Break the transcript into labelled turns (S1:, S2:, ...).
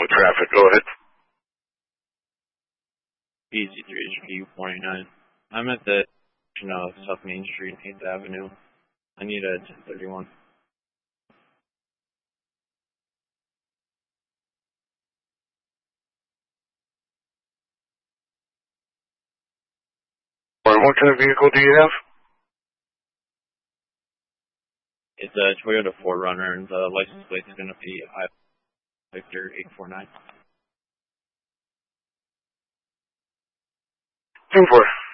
S1: traffic. Go ahead.
S2: BZ3HQ49. I'm at the South Main Street, 8th Avenue. I need a 1031.
S1: What kind of vehicle do you have?
S2: It's a Toyota 4Runner, and the license plate is going to be Victor 849.
S1: 10-4.